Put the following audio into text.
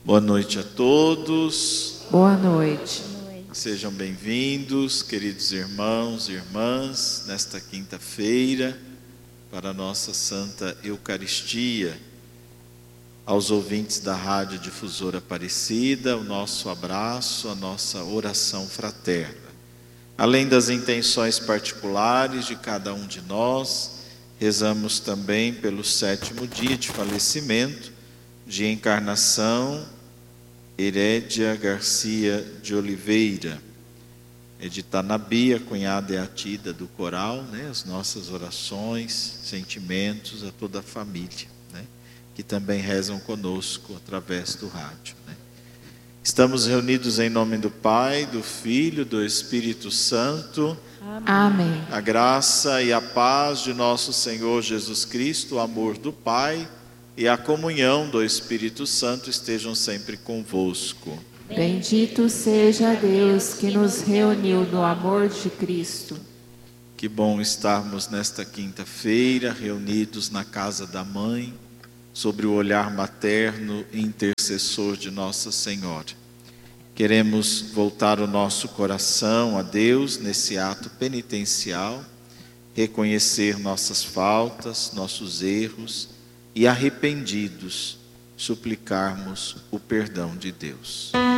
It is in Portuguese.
Boa noite a todos. Boa noite. Sejam bem-vindos, queridos irmãos e irmãs, nesta quinta-feira, para a nossa Santa Eucaristia. Aos ouvintes da Rádio Difusora Aparecida, o nosso abraço, a nossa oração fraterna. Além das intenções particulares de cada um de nós, rezamos também pelo 7º dia de falecimento, de encarnação, Herédia Garcia de Oliveira. Edita Nabia, cunhada e a tida do coral, as nossas orações, sentimentos a toda a família, que também rezam conosco através do rádio. Estamos reunidos em nome do Pai, do Filho, do Espírito Santo. Amém. A graça e a paz de nosso Senhor Jesus Cristo, o amor do Pai e a comunhão do Espírito Santo estejam sempre convosco. Bendito seja Deus que nos reuniu no amor de Cristo. Que bom estarmos nesta quinta-feira reunidos na casa da Mãe, sobre o olhar materno e intercessor de Nossa Senhora. Queremos voltar o nosso coração a Deus nesse ato penitencial, reconhecer nossas faltas, nossos erros e, arrependidos, suplicarmos o perdão de Deus.